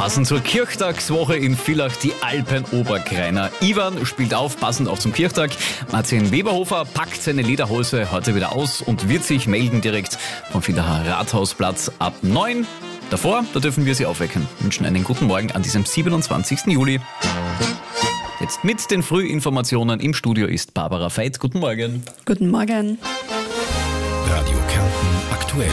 Passend zur Kirchtagswoche in Villach die Alpen-Oberkreiner. Ivan spielt auf, passend auch zum Kirchtag. Martin Weberhofer packt seine Lederhose heute wieder aus und wird sich melden direkt vom Villacher Rathausplatz ab 9. Davor, da dürfen wir Sie aufwecken. Wünschen einen guten Morgen an diesem 27. Juli. Jetzt mit den Frühinformationen im Studio ist Barbara Veit. Guten Morgen. Guten Morgen. Radio Kärnten aktuell.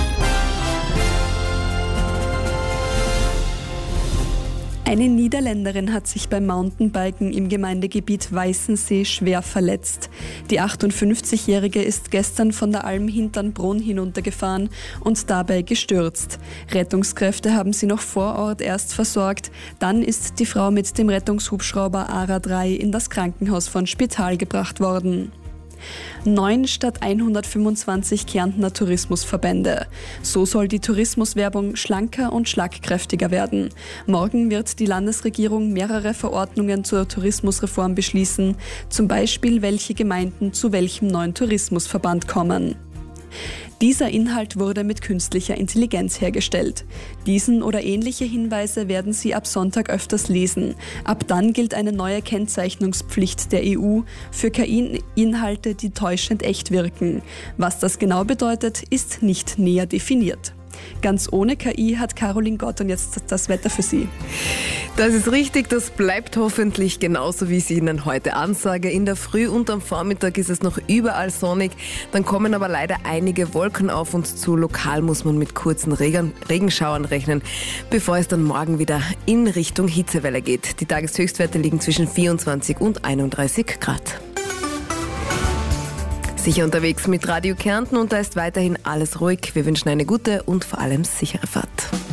Eine Niederländerin hat sich beim Mountainbiken im Gemeindegebiet Weißensee schwer verletzt. Die 58-Jährige ist gestern von der Alm Hinternbrunn hinuntergefahren und dabei gestürzt. Rettungskräfte haben sie noch vor Ort erst versorgt. Dann ist die Frau mit dem Rettungshubschrauber ARA 3 in das Krankenhaus von Spital gebracht worden. 9 statt 125 Kärntner Tourismusverbände. So soll die Tourismuswerbung schlanker und schlagkräftiger werden. Morgen wird die Landesregierung mehrere Verordnungen zur Tourismusreform beschließen, zum Beispiel welche Gemeinden zu welchem neuen Tourismusverband kommen. Dieser Inhalt wurde mit künstlicher Intelligenz hergestellt. Diesen oder ähnliche Hinweise werden Sie ab Sonntag öfters lesen. Ab dann gilt eine neue Kennzeichnungspflicht der EU für KI-Inhalte, die täuschend echt wirken. Was das genau bedeutet, ist nicht näher definiert. Ganz ohne KI hat Caroline Gotton jetzt das Wetter für Sie. Das ist richtig, das bleibt hoffentlich genauso, wie ich es Ihnen heute ansage. In der Früh und am Vormittag ist es noch überall sonnig, dann kommen aber leider einige Wolken auf uns zu. Lokal muss man mit kurzen Regenschauern rechnen, bevor es dann morgen wieder in Richtung Hitzewelle geht. Die Tageshöchstwerte liegen zwischen 24 und 31 Grad. Sicher unterwegs mit Radio Kärnten und da ist weiterhin alles ruhig. Wir wünschen eine gute und vor allem sichere Fahrt.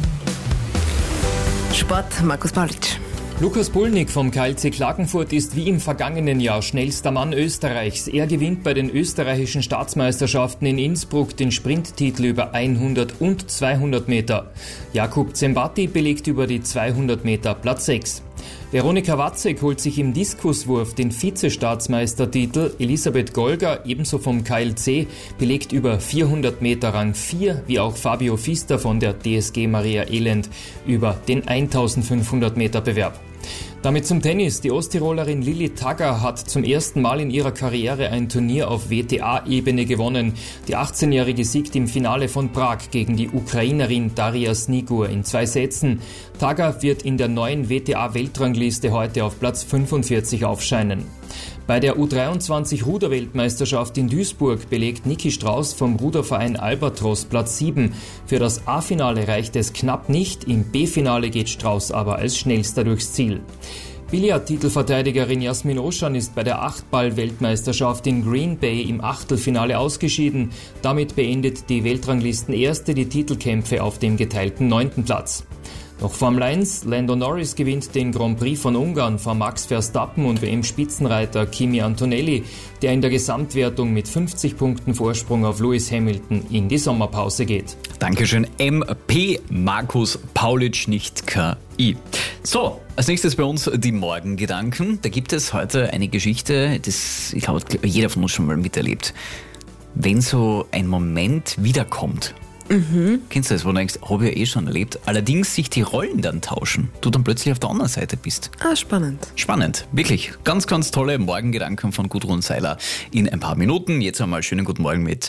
Sport, Markus Paulitsch. Lukas Bulnik vom KLC Klagenfurt ist wie im vergangenen Jahr schnellster Mann Österreichs. Er gewinnt bei den österreichischen Staatsmeisterschaften in Innsbruck den Sprinttitel über 100 und 200 Meter. Jakub Zembati belegt über die 200 Meter Platz 6. Veronika Watzek holt sich im Diskuswurf den Vize-Staatsmeistertitel. Elisabeth Golger, ebenso vom KLC, belegt über 400 Meter Rang 4, wie auch Fabio Fister von der DSG Maria Elend über den 1500 Meter Bewerb. Damit zum Tennis. Die Osttirolerin Lilli Tagger hat zum ersten Mal in ihrer Karriere ein Turnier auf WTA-Ebene gewonnen. Die 18-Jährige siegt im Finale von Prag gegen die Ukrainerin Daria Snigur in 2 Sätzen. Tagger wird in der neuen WTA-Weltrangliste heute auf Platz 45 aufscheinen. Bei der U23-Ruderweltmeisterschaft in Duisburg belegt Niki Strauß vom Ruderverein Albatros Platz 7. Für das A-Finale reicht es knapp nicht, im B-Finale geht Strauß aber als schnellster durchs Ziel. Billard-Titelverteidigerin Jasmin Oschan ist bei der 8-Ball-Weltmeisterschaft in Green Bay im Achtelfinale ausgeschieden. Damit beendet die Weltranglistenerste die Titelkämpfe auf dem geteilten 9. Platz. Noch Formel 1, Lando Norris gewinnt den Grand Prix von Ungarn vor Max Verstappen und WM-Spitzenreiter Kimi Antonelli, der in der Gesamtwertung mit 50 Punkten Vorsprung auf Lewis Hamilton in die Sommerpause geht. Dankeschön, MP Markus Paulitsch, nicht KI. So, als nächstes bei uns die Morgengedanken. Da gibt es heute eine Geschichte, das, ich glaube, jeder von uns schon mal miterlebt. Wenn so ein Moment wiederkommt, kennst du das, wo du denkst, habe ich ja eh schon erlebt, allerdings sich die Rollen dann tauschen, du dann plötzlich auf der anderen Seite bist. Spannend. Spannend, wirklich. Ganz, ganz tolle Morgengedanken von Gudrun Seiler in ein paar Minuten. Jetzt einmal schönen guten Morgen mit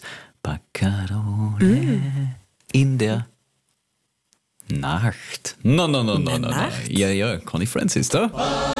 Baccarole in der Nacht. No. Ja, Connie Francis da.